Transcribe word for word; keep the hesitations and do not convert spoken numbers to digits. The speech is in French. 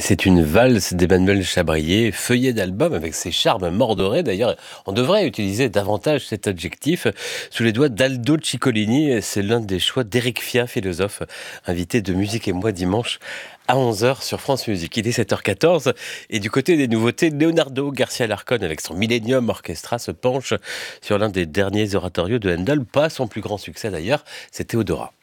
C'est une valse d'Emmanuel Chabrier, feuillet d'album avec ses charmes mordorés. D'ailleurs, on devrait utiliser davantage cet adjectif. Sous les doigts d'Aldo Ciccolini, c'est l'un des choix d'Éric Fia, philosophe, invité de Musique et Moi dimanche à onze heures sur France Musique. Il est sept heures quatorze et du côté des nouveautés, Leonardo Garcia Larcón avec son Millennium Orchestra se penche sur l'un des derniers oratorios de Handel, pas son plus grand succès d'ailleurs, c'est Théodora.